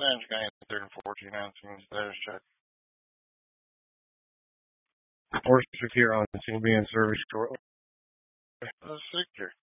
Sands County 3rd and 1419 status check. Horses here on scene, be in service shortly. Sector.